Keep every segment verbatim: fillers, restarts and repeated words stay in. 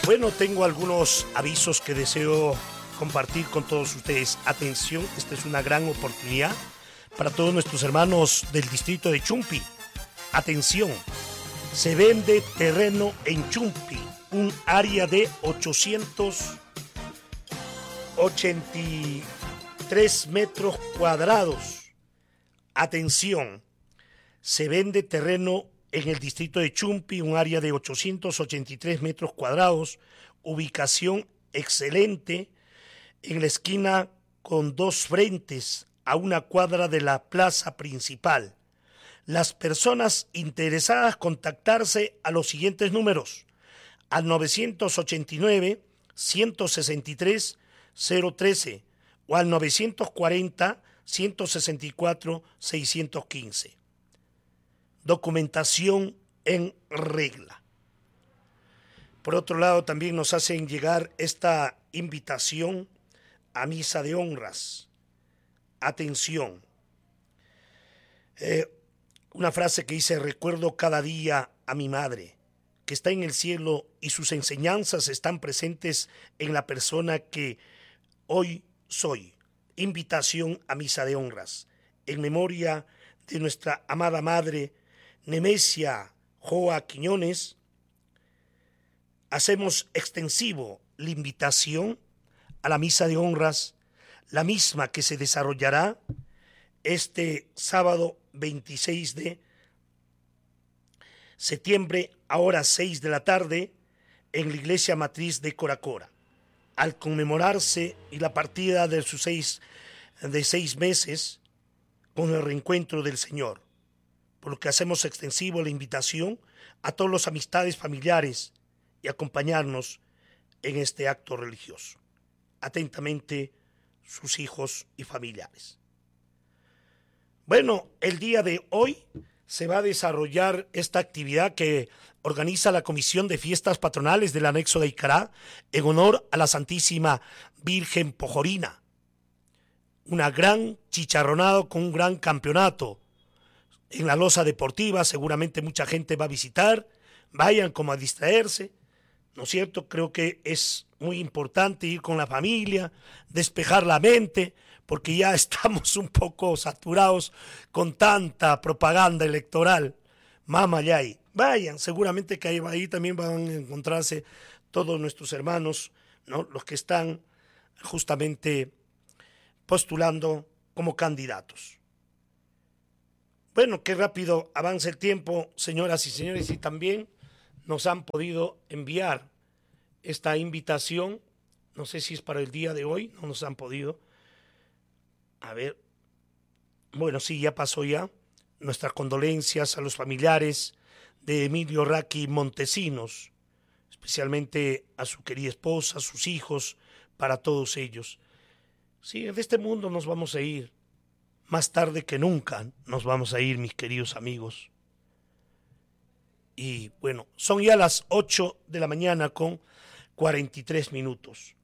Bueno, tengo algunos avisos que deseo compartir con todos ustedes. Atención, esta es una gran oportunidad para todos nuestros hermanos del distrito de Chumpi. Atención, se vende terreno en Chumpi, un área de ochocientos ochenta y tres metros cuadrados. Atención, se vende terreno en el distrito de Chumpi, un área de ochocientos ochenta y tres metros cuadrados, ubicación excelente, en la esquina con dos frentes a una cuadra de la plaza principal. Las personas interesadas contactarse a los siguientes números: al novecientos ochenta y nueve, ciento sesenta y tres, cero trece o al novecientos cuarenta, ciento sesenta y cuatro, seiscientos quince. Documentación en regla. Por otro lado, también nos hacen llegar esta invitación a misa de honras. Atención. Eh, una frase que dice: recuerdo cada día a mi madre, que está en el cielo, y sus enseñanzas están presentes en la persona que hoy soy. Invitación a misa de honras, en memoria de nuestra amada madre, Nemesia Joa Quiñones. Hacemos extensivo la invitación a la misa de honras, la misma que se desarrollará este sábado veintiséis de septiembre a horas seis de la tarde en la iglesia matriz de Coracora, al conmemorarse y la partida de sus seis, de seis meses con el reencuentro del Señor. Por lo que hacemos extensivo la invitación a todos los amistades familiares y acompañarnos en este acto religioso. Atentamente, sus hijos y familiares. Bueno, el día de hoy se va a desarrollar esta actividad que organiza la Comisión de Fiestas Patronales del Anexo de Icará en honor a la Santísima Virgen Pojorina. Una gran chicharronada con un gran campeonato en la losa deportiva. Seguramente mucha gente va a visitar, vayan como a distraerse, ¿no es cierto? Creo que es muy importante ir con la familia, despejar la mente, porque ya estamos un poco saturados con tanta propaganda electoral. Mama Yay, vayan, seguramente que ahí, ahí también van a encontrarse todos nuestros hermanos, ¿no? Los que están justamente postulando como candidatos. Bueno, qué rápido avanza el tiempo, señoras y señores, y también nos han podido enviar esta invitación. No sé si es para el día de hoy, no nos han podido. A ver, bueno, sí, ya pasó ya. Nuestras condolencias a los familiares de Emilio Raqui Montesinos, especialmente a su querida esposa, a sus hijos, para todos ellos. Sí, de este mundo nos vamos a ir. Más tarde que nunca nos vamos a ir, mis queridos amigos. Y bueno, son ya las ocho de la mañana con cuarenta y tres minutos.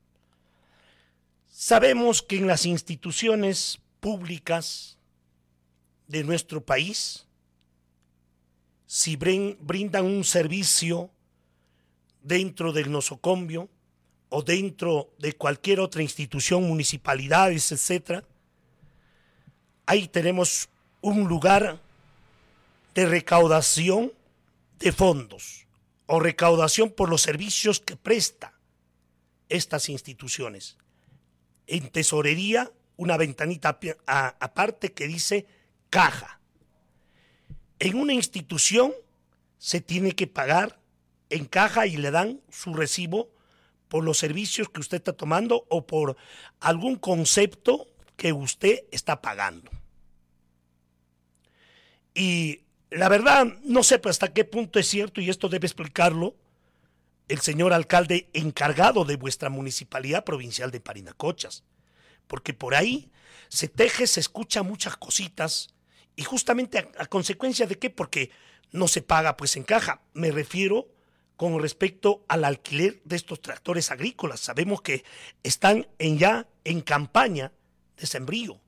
Sabemos que en las instituciones públicas de nuestro país, si brindan un servicio dentro del nosocomio o dentro de cualquier otra institución, municipalidades, etcétera, ahí tenemos un lugar de recaudación de fondos o recaudación por los servicios que presta estas instituciones. En tesorería, una ventanita aparte que dice caja. En una institución se tiene que pagar en caja y le dan su recibo por los servicios que usted está tomando o por algún concepto que usted está pagando. Y la verdad, no sé hasta qué punto es cierto, y esto debe explicarlo el señor alcalde encargado de vuestra municipalidad provincial de Parinacochas, porque por ahí se teje, se escucha muchas cositas, y justamente a, a consecuencia de qué, porque no se paga pues en caja. Me refiero con respecto al alquiler de estos tractores agrícolas. Sabemos que están en ya en campaña de sembrío.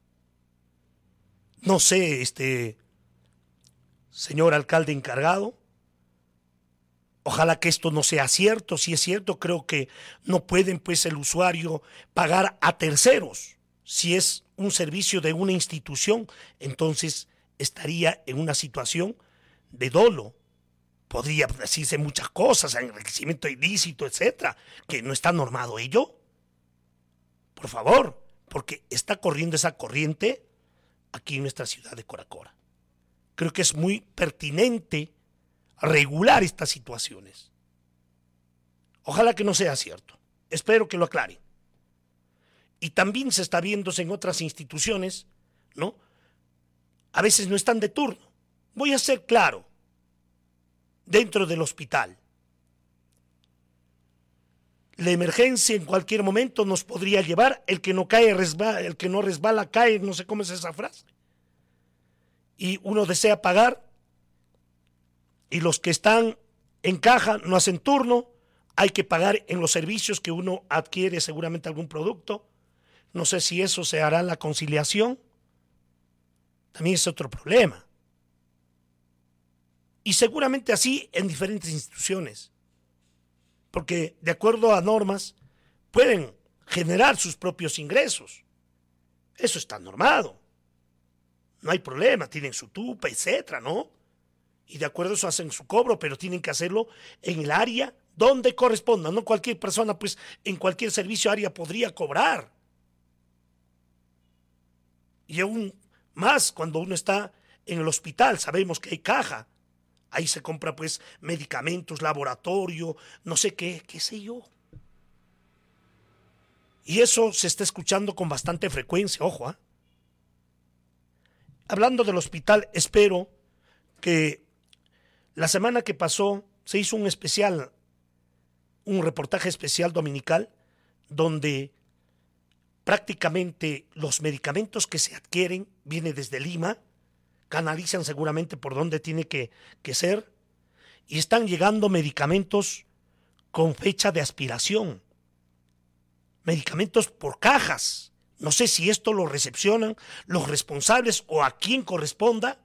No sé, este señor alcalde encargado, Ojalá que esto no sea cierto. Si es cierto, creo que no pueden, pues, el usuario pagar a terceros. Si es un servicio de una institución, entonces estaría en una situación de dolo. Podría decirse muchas cosas, enriquecimiento ilícito, etcétera, que no está normado ello. Por favor, porque está corriendo esa corriente aquí en nuestra ciudad de Coracora. Creo que es muy pertinente regular estas situaciones. Ojalá que no sea cierto. Espero que lo aclaren. Y también se está viéndose en otras instituciones, ¿no? A veces no están de turno. Voy a ser claro. Dentro del hospital, la emergencia en cualquier momento nos podría llevar. El que no cae resbala, el que no resbala cae, no sé cómo es esa frase. Y uno desea pagar y los que están en caja no hacen turno. Hay que pagar en los servicios que uno adquiere, seguramente algún producto. No sé si eso se hará en la conciliación. También es otro problema. Y seguramente así en diferentes instituciones. Porque de acuerdo a normas pueden generar sus propios ingresos. Eso está normado. No hay problema, tienen su tupa, etcétera, ¿no? Y de acuerdo a eso hacen su cobro, pero tienen que hacerlo en el área donde corresponda. No cualquier persona, pues, en cualquier servicio área podría cobrar. Y aún más cuando uno está en el hospital, sabemos que hay caja. Ahí se compra, pues, medicamentos, laboratorio, no sé qué, qué sé yo. Y eso se está escuchando con bastante frecuencia, ojo, ¿eh? Hablando del hospital, espero que la semana que pasó se hizo un especial, un reportaje especial dominical, donde prácticamente los medicamentos que se adquieren vienen desde Lima, canalizan seguramente por donde tiene que, que ser, y están llegando medicamentos con fecha de expiración, medicamentos por cajas. No sé si esto lo recepcionan los responsables o a quién corresponda,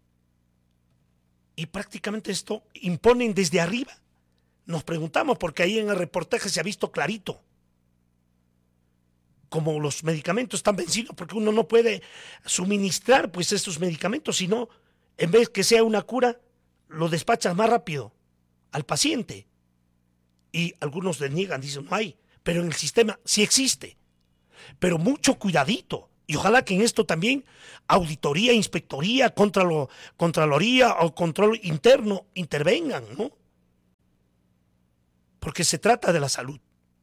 y prácticamente esto imponen desde arriba. Nos preguntamos porque ahí en el reportaje se ha visto clarito como los medicamentos están vencidos, porque uno no puede suministrar, pues, estos medicamentos, sino en vez que sea una cura, lo despachas más rápido al paciente. Y algunos deniegan, dicen no hay, pero en el sistema sí existe. Pero mucho cuidadito. Y ojalá que en esto también auditoría, inspectoría, contralo, contraloría o control interno intervengan, ¿no? Porque se trata de la salud.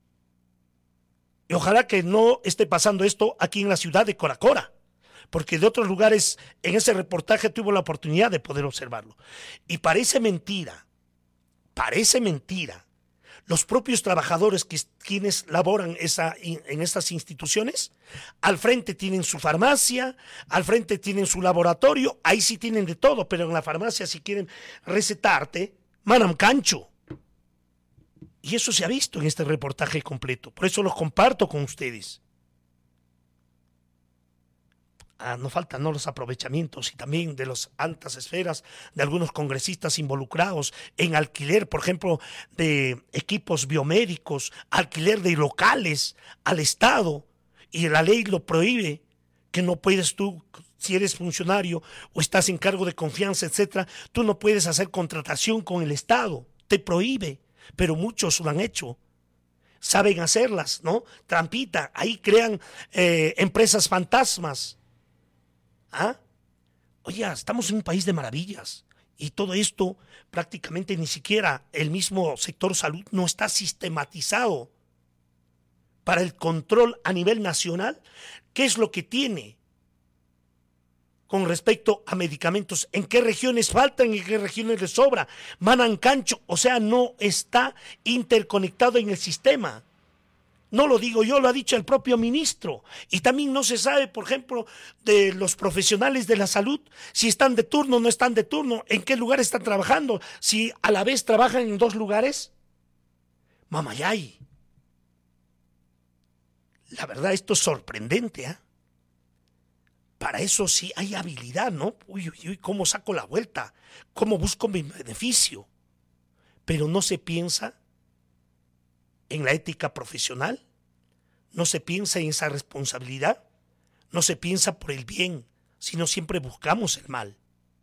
Y ojalá que no esté pasando esto aquí en la ciudad de Coracora, porque de otros lugares en ese reportaje tuve la oportunidad de poder observarlo. Y parece mentira, parece mentira. Los propios trabajadores que quienes laboran esa, en estas instituciones, al frente tienen su farmacia, al frente tienen su laboratorio, ahí sí tienen de todo, pero en la farmacia si quieren recetarte, manam cancho. Y eso se ha visto en este reportaje completo. Por eso los comparto con ustedes. Ah, no faltan ¿no? los aprovechamientos y también de las altas esferas de algunos congresistas involucrados en alquiler, por ejemplo, de equipos biomédicos, alquiler de locales al Estado. Y la ley lo prohíbe, que no puedes tú, si eres funcionario o estás en cargo de confianza, etcétera, tú no puedes hacer contratación con el Estado. Te prohíbe. Pero muchos lo han hecho, saben hacerlas, ¿no? Trampita, ahí crean eh, empresas fantasmas. ¿Ah? Oye, estamos en un país de maravillas y todo esto prácticamente ni siquiera el mismo sector salud no está sistematizado para el control a nivel nacional. ¿Qué es lo que tiene con respecto a medicamentos? ¿En qué regiones faltan y en qué regiones les sobra? Manan cancho, o sea, no está interconectado en el sistema. No lo digo yo, lo ha dicho el propio ministro. Y también no se sabe, por ejemplo, de los profesionales de la salud, si están de turno o no están de turno, en qué lugar están trabajando, si a la vez trabajan en dos lugares. Mamayay. La verdad, esto es sorprendente, ¿eh? Para eso sí hay habilidad, ¿no? Uy, uy, uy, ¿cómo saco la vuelta? ¿Cómo busco mi beneficio? pero no se piensa en la ética profesional, no se piensa en esa responsabilidad, no se piensa por el bien, sino siempre buscamos el mal.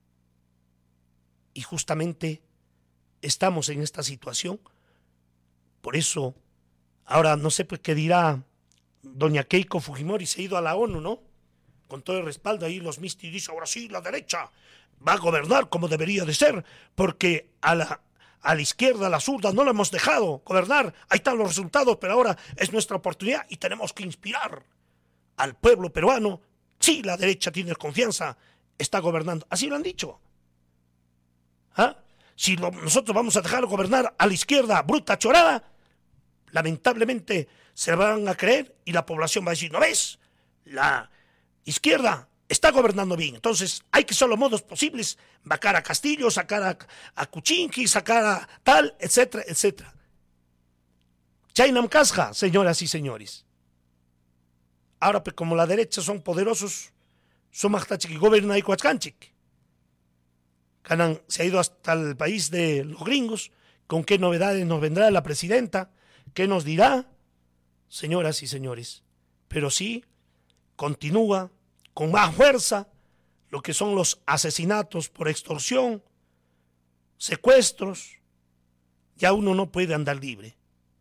Y justamente estamos en esta situación. Por eso, ahora no sé pues qué dirá doña Keiko Fujimori, se ha ido a la ONU, ¿no? Con todo el respaldo, ahí los Misti dice, ahora sí, la derecha va a gobernar como debería de ser, porque a la, a la izquierda, a la zurda, no la hemos dejado gobernar, ahí están los resultados, pero ahora es nuestra oportunidad y tenemos que inspirar al pueblo peruano. Sí, la derecha tiene confianza, está gobernando, así lo han dicho. ¿Ah? Si lo, nosotros vamos a dejar gobernar a la izquierda bruta, chorada, lamentablemente se van a creer y la población va a decir, ¿no ves? La izquierda está gobernando bien, entonces hay que hacer los modos posibles, sacar a Castillo, sacar a, a Kuczynski, sacar a tal, etcétera, etcétera. Chaynam Casja, señoras y señores. Ahora, pues, como la derecha son poderosos, son más que gobiernan y Coachcanchic. Canan se ha ido hasta el país de los gringos. ¿Con qué novedades nos vendrá la presidenta? ¿Qué nos dirá? Señoras y señores, pero sí continúa con más fuerza lo que son los asesinatos por extorsión, secuestros. Ya uno no puede andar libre.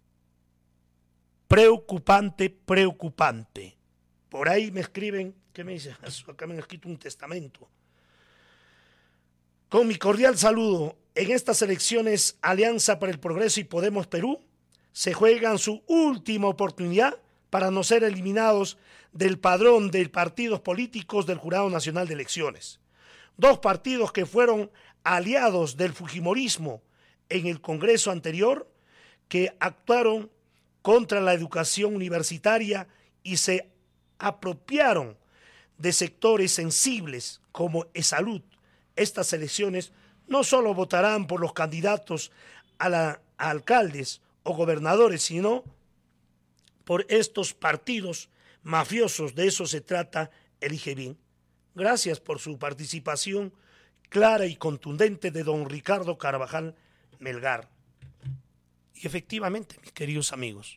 Preocupante, preocupante. Por ahí me escriben, ¿qué me dicen? Acá me han escrito un testamento. Con mi cordial saludo, en estas elecciones Alianza para el Progreso y Podemos Perú se juegan su última oportunidad para no ser eliminados del padrón de partidos políticos del Jurado Nacional de Elecciones. Dos partidos que fueron aliados del fujimorismo en el Congreso anterior, que actuaron contra la educación universitaria y se apropiaron de sectores sensibles como e-salud. Estas elecciones no solo votarán por los candidatos a, la, a alcaldes o gobernadores, sino por estos partidos mafiosos. De eso se trata Elige Bien. Gracias por su participación clara y contundente de don Ricardo Carvajal Melgar. Y efectivamente, mis queridos amigos,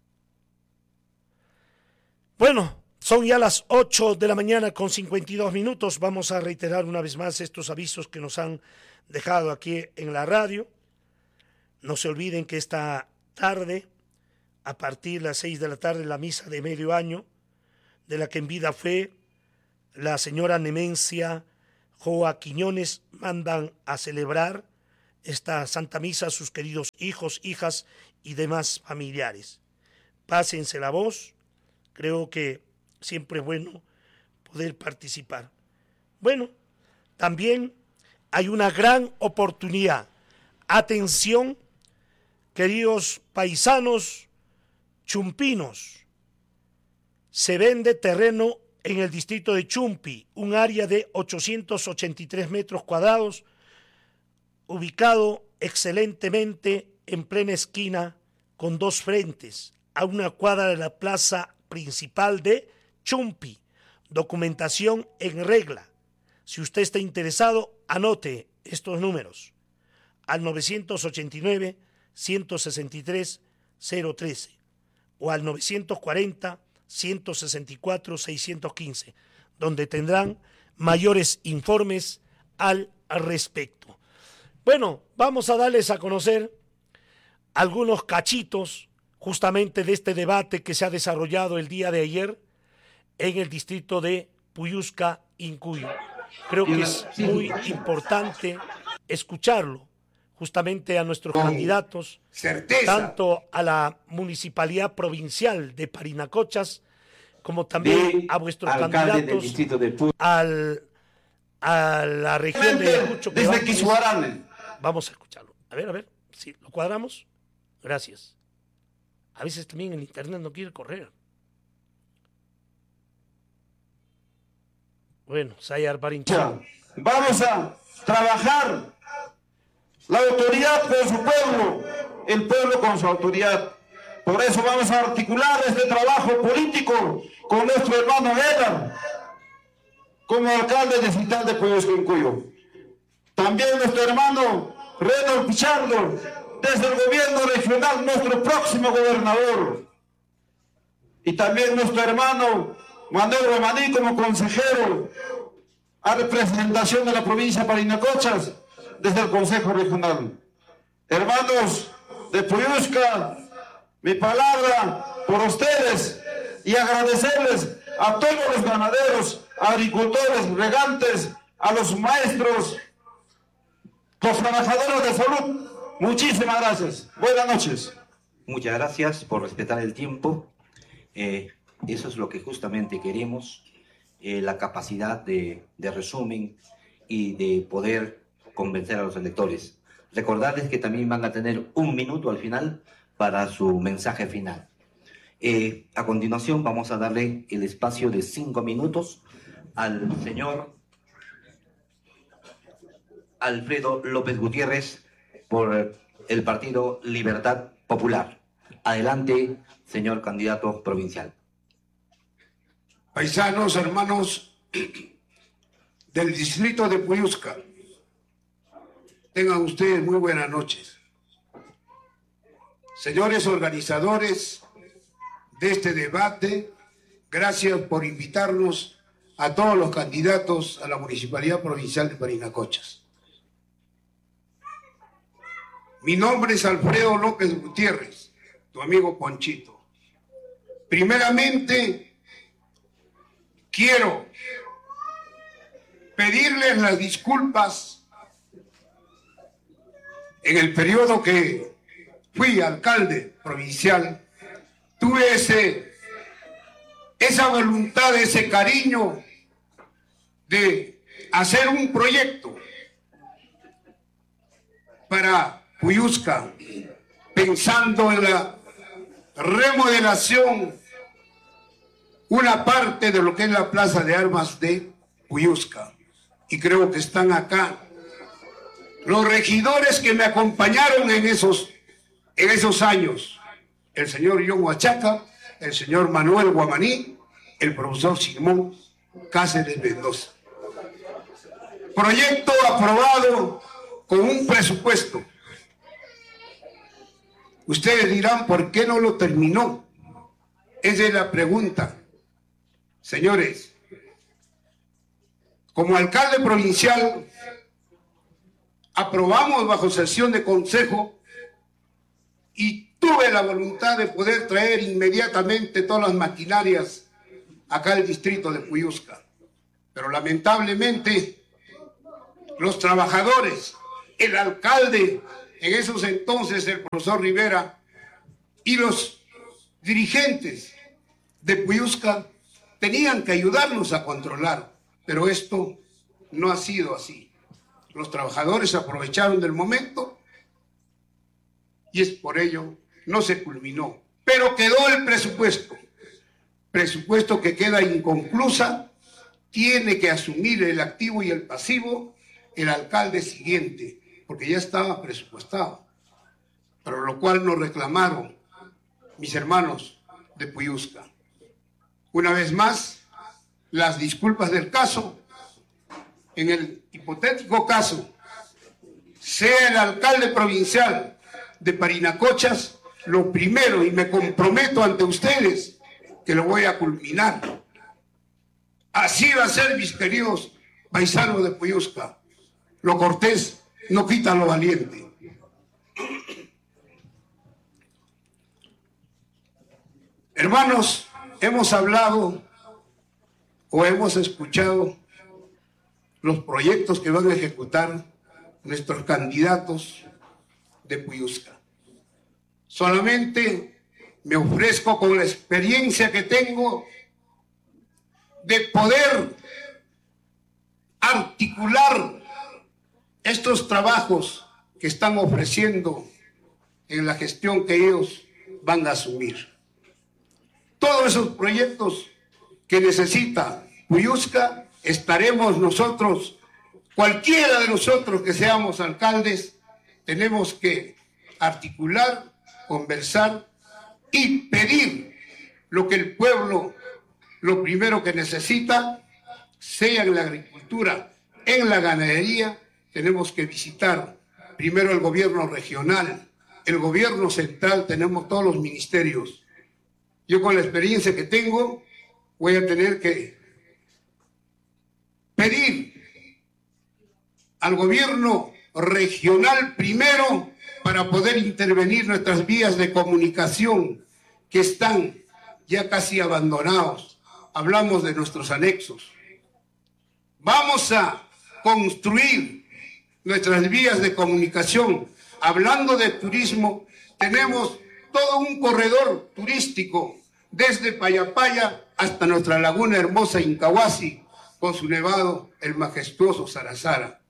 bueno, son ya las ocho de la mañana con cincuenta y dos minutos. Vamos a reiterar una vez más estos avisos que nos han dejado aquí en la radio. No se olviden que esta tarde, a partir de las seis de la tarde, la misa de medio año, de la que en vida fue la señora Nemencia Joa Quiñones, mandan a celebrar esta Santa Misa a sus queridos hijos, hijas y demás familiares. Pásense la voz, creo que siempre es bueno poder participar. Bueno, también hay una gran oportunidad. Atención, queridos paisanos chumpinos, se vende terreno en el distrito de Chumpi, un área de ochocientos ochenta y tres metros cuadrados, ubicado excelentemente en plena esquina con dos frentes, a una cuadra de la plaza principal de Chumpi. Documentación en regla. Si usted está interesado, anote estos números al novecientos ochenta y nueve, ciento sesenta y tres, cero trece o al novecientos cuarenta, ciento sesenta y cuatro, seiscientos quince, donde tendrán mayores informes al respecto. Bueno, vamos a darles a conocer algunos cachitos justamente de este debate que se ha desarrollado el día de ayer en el distrito de Puyusca, Incuyo. Creo que es muy importante escucharlo justamente a nuestros Con candidatos, certeza. Tanto a la Municipalidad Provincial de Parinacochas, como también de a vuestros candidatos de al, a la región de Ayacucho. Desde Quisuarán. Vamos a escucharlo. A ver, a ver, si lo cuadramos. Gracias. A veces también el internet no quiere correr. Bueno, Sayar Barinchán. Vamos a trabajar la autoridad con su pueblo, el pueblo con su autoridad. Por eso vamos a articular este trabajo político con nuestro hermano Edgar, como alcalde distrital de Puyusca, Incuyo. También nuestro hermano Renan Pichardo, desde el gobierno regional, nuestro próximo gobernador, y también nuestro hermano Manuel Guamaní como consejero a representación de la provincia de Parinacochas desde el Consejo Regional. Hermanos de Puyusca, mi palabra por ustedes, y agradecerles a todos los ganaderos, agricultores, regantes, a los maestros, los trabajadores de salud. Muchísimas gracias. Buenas noches. Muchas gracias por respetar el tiempo. Eh, eso es lo que justamente queremos, eh, la capacidad de, de resumen y de poder convencer a los electores. Recordarles que también van a tener un minuto al final para su mensaje final. Eh, a continuación vamos a darle el espacio de cinco minutos al señor Alfredo López Gutiérrez por el Partido Libertad Popular. Adelante, señor candidato provincial. Paisanos, hermanos del distrito de Puyusca, tengan ustedes muy buenas noches. Señores organizadores de este debate, gracias por invitarnos a todos los candidatos a la Municipalidad Provincial de Parinacochas. Mi nombre es Alfredo López Gutiérrez, tu amigo Ponchito. Primeramente, quiero pedirles las disculpas en el periodo que fui alcalde provincial. Tuve ese, esa voluntad, ese cariño de hacer un proyecto para Puyusca, pensando en la remodelación, una parte de lo que es la Plaza de Armas de Puyusca. Y creo que están acá los regidores que me acompañaron en esos, en esos años. El señor John Huachaca, el señor Manuel Guamaní, el profesor Simón Cáceres Mendoza. Proyecto aprobado con un presupuesto. Ustedes dirán, ¿por qué no lo terminó? Esa es la pregunta. Señores, como alcalde provincial, aprobamos bajo sesión de consejo y tuve la voluntad de poder traer inmediatamente todas las maquinarias acá al distrito de Puyusca. Pero lamentablemente, los trabajadores, el alcalde, en esos entonces el profesor Rivera, y los dirigentes de Puyusca tenían que ayudarnos a controlar, pero esto no ha sido así. Los trabajadores aprovecharon del momento y es por ello no se culminó. Pero quedó el presupuesto, presupuesto que queda inconclusa, tiene que asumir el activo y el pasivo el alcalde siguiente, porque ya estaba presupuestado, pero lo cual nos reclamaron mis hermanos de Puyusca. Una vez más, las disculpas del caso. En el hipotético caso, sea el alcalde provincial de Parinacochas, lo primero, y me comprometo ante ustedes, que lo voy a culminar. Así va a ser, mis queridos paisanos de Puyusca. Lo cortés no quita lo valiente. Hermanos, hemos hablado o hemos escuchado los proyectos que van a ejecutar nuestros candidatos de Puyusca. Solamente me ofrezco con la experiencia que tengo de poder articular estos trabajos que están ofreciendo en la gestión que ellos van a asumir. Todos esos proyectos que necesita Puyusca, estaremos nosotros, cualquiera de nosotros que seamos alcaldes, tenemos que articular, conversar y pedir lo que el pueblo, lo primero que necesita, sea en la agricultura, en la ganadería. Tenemos que visitar primero el gobierno regional, el gobierno central, tenemos todos los ministerios. Yo con la experiencia que tengo voy a tener que pedir al gobierno regional primero para poder intervenir nuestras vías de comunicación que están ya casi abandonados. Hablamos de nuestros anexos. Vamos a construir nuestras vías de comunicación. Hablando de turismo, tenemos todo un corredor turístico desde Payapaya hasta nuestra laguna hermosa Incahuasi, con su nevado, el majestuoso Sarasara.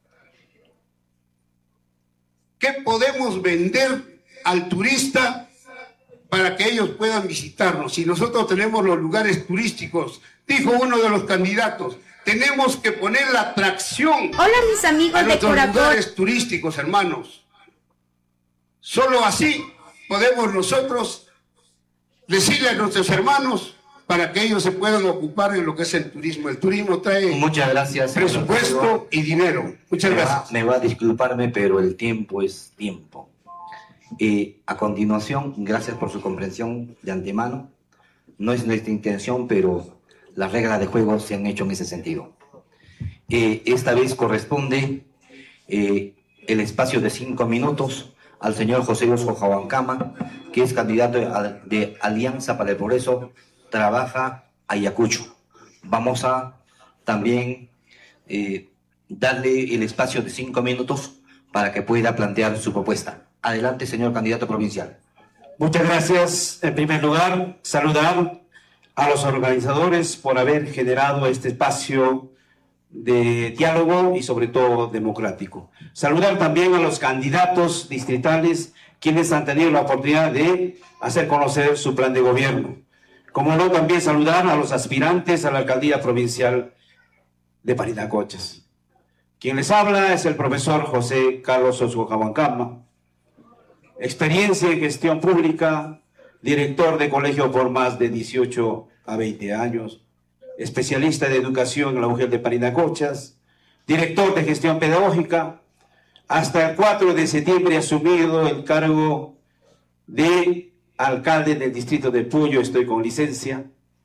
¿Qué podemos vender al turista para que ellos puedan visitarnos? Si nosotros tenemos los lugares turísticos, dijo uno de los candidatos, tenemos que poner la atracción. Hola, mis amigos a de nuestros Coracol. lugares turísticos, hermanos. Solo así podemos nosotros decirle a nuestros hermanos para que ellos se puedan ocupar en lo que es el turismo. El turismo trae Muchas gracias, presupuesto y dinero. Muchas me gracias. Va, me va a disculparme, pero el tiempo es tiempo. Eh, a continuación, gracias por su comprensión de antemano. No es nuestra intención, pero las reglas de juego se han hecho en ese sentido. Eh, esta vez corresponde eh, el espacio de cinco minutos al señor José Osco Jahuancama, que es candidato de, de Alianza para el Progreso, trabaja Ayacucho. Vamos a también eh, darle el espacio de cinco minutos para que pueda plantear su propuesta. Adelante, señor candidato provincial. Muchas gracias. En primer lugar, saludar a los organizadores por haber generado este espacio de diálogo y sobre todo democrático. Saludar también a los candidatos distritales quienes han tenido la oportunidad de hacer conocer su plan de gobierno. Como no, también saludar a los aspirantes a la alcaldía provincial de Parinacochas. Quien les habla es el profesor José Carlos Osco Jahuancama, experiencia en gestión pública, director de colegio por más de dieciocho a veinte años, especialista de educación en la U G E L de Parinacochas, director de gestión pedagógica. Hasta el cuatro de septiembre he asumido el cargo de alcalde del distrito de Puyo, estoy con licencia.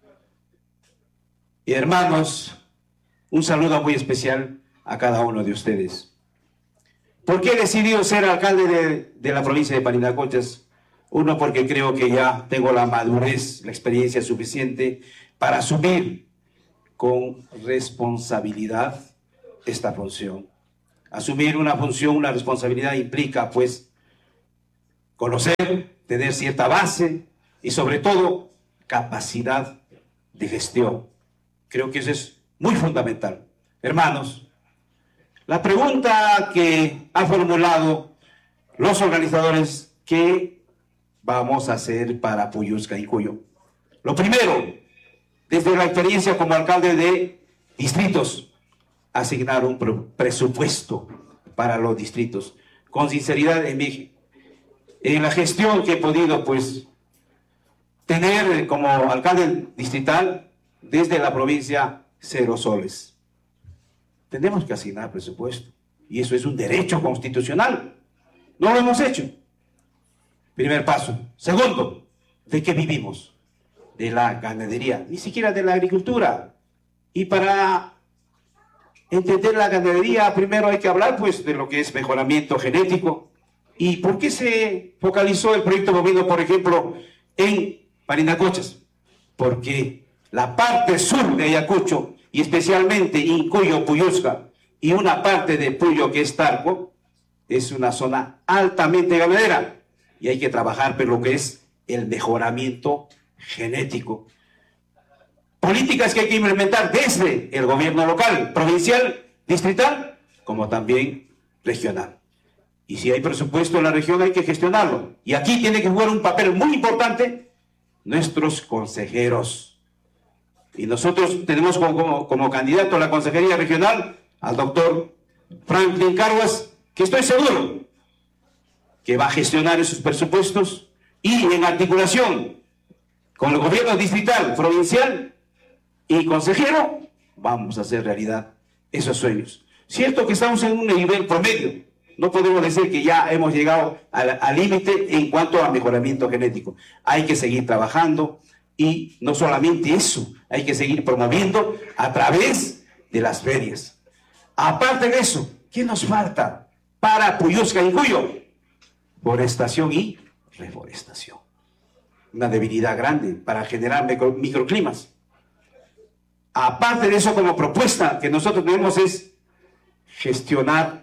Y hermanos, un saludo muy especial a cada uno de ustedes. ¿Por qué he decidido ser alcalde de, de la provincia de Parinacochas? Uno, porque creo que ya tengo la madurez, la experiencia suficiente para asumir con responsabilidad esta función. Asumir una función, una responsabilidad implica, pues, conocer, tener cierta base y, sobre todo, capacidad de gestión. Creo que eso es muy fundamental. Hermanos, la pregunta que han formulado los organizadores, ¿qué vamos a hacer para Puyusca y Cuyo? Lo primero, desde la experiencia como alcalde de distritos, asignar un presupuesto para los distritos. Con sinceridad, en, mi, en la gestión que he podido pues tener como alcalde distrital desde la provincia, cero soles. Tenemos que asignar presupuesto y eso es un derecho constitucional. No lo hemos hecho. Primer paso. Segundo, ¿de qué vivimos? De la ganadería, ni siquiera de la agricultura. Y para entender la ganadería, primero hay que hablar pues de lo que es mejoramiento genético. ¿Y por qué se focalizó el proyecto bovino, por ejemplo, en Parinacochas? Porque la parte sur de Ayacucho, y especialmente Incuyo, Puyusca, y una parte de Puyo que es Tarco, es una zona altamente ganadera. Y hay que trabajar por lo que es el mejoramiento genético. Políticas que hay que implementar desde el gobierno local, provincial, distrital, como también regional. Y si hay presupuesto en la región hay que gestionarlo. Y aquí tiene que jugar un papel muy importante nuestros consejeros. Y nosotros tenemos como, como, como candidato a la consejería regional al doctor Franklin Carguas, que estoy seguro que va a gestionar esos presupuestos y en articulación con el gobierno distrital, provincial y consejero, vamos a hacer realidad esos sueños. Cierto que estamos en un nivel promedio, no podemos decir que ya hemos llegado al límite en cuanto a mejoramiento genético. Hay que seguir trabajando y no solamente eso, hay que seguir promoviendo a través de las ferias. Aparte de eso, ¿qué nos falta para Puyusca y Cuyo? Forestación y reforestación. Una debilidad grande para generar micro, microclimas. Aparte de eso, como propuesta que nosotros tenemos es gestionar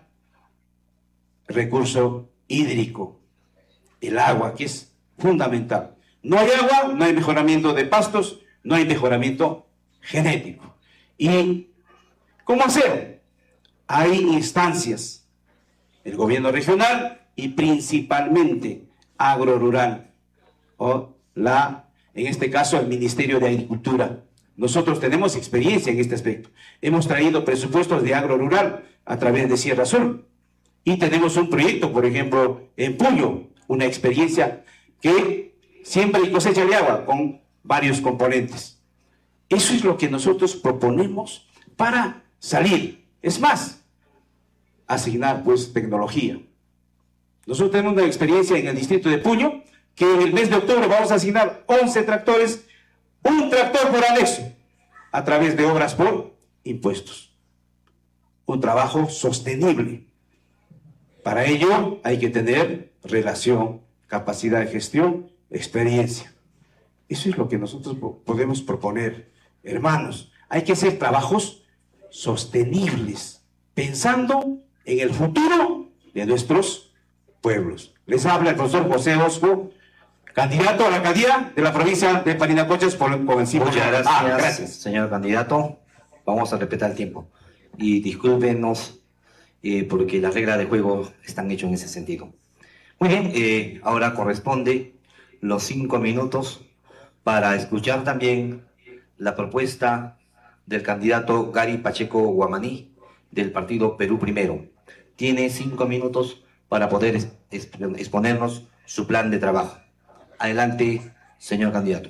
recurso hídrico, el agua, que es fundamental. No hay agua, no hay mejoramiento de pastos, no hay mejoramiento genético. ¿Y cómo hacer? Hay instancias, el gobierno regional y principalmente agrorural, o la, en este caso el Ministerio de Agricultura. Nosotros tenemos experiencia en este aspecto. Hemos traído presupuestos de agrorural a través de Sierra Sur. Y tenemos un proyecto, por ejemplo, en Puyo, una experiencia que siembra y cosecha de agua con varios componentes. Eso es lo que nosotros proponemos para salir. Es más, asignar pues tecnología. Nosotros tenemos una experiencia en el distrito de Puyo, que en el mes de octubre vamos a asignar once tractores, un tractor por anexo, a través de obras por impuestos. Un trabajo sostenible. Para ello hay que tener relación, capacidad de gestión, experiencia. Eso es lo que nosotros podemos proponer. Hermanos, hay que hacer trabajos sostenibles, pensando en el futuro de nuestros pueblos. Les habla el profesor José Osco, candidato a la alcaldía de la provincia de Parinacotchas por, por encima. Muchas gracias, ah, gracias, señor candidato. Vamos a respetar el tiempo. Y discúlpenos eh, porque las reglas de juego están hechas en ese sentido. Muy bien, eh, ahora corresponde los cinco minutos para escuchar también la propuesta del candidato Gary Pacheco Guamaní del partido Perú Primero. Tiene cinco minutos para poder exponernos su plan de trabajo. Adelante, señor candidato.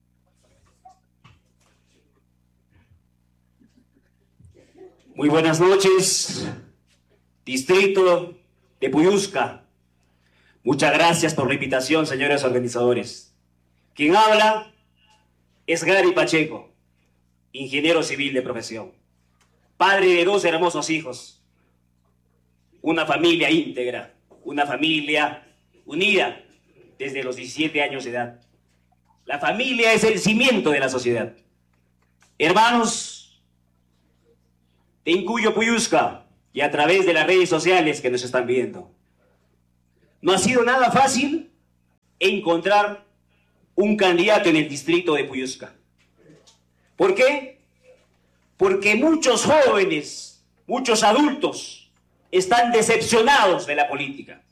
Muy buenas noches, distrito de Puyusca. Muchas gracias por la invitación, señores organizadores. Quien habla es Gary Pacheco, ingeniero civil de profesión, padre de dos hermosos hijos, una familia íntegra, una familia unida desde los diecisiete años de edad. La familia es el cimiento de la sociedad. Hermanos de Incuyo Puyusca y a través de las redes sociales que nos están viendo, no ha sido nada fácil encontrar un candidato en el distrito de Puyusca. ¿Por qué? Porque muchos jóvenes, muchos adultos están decepcionados de la política.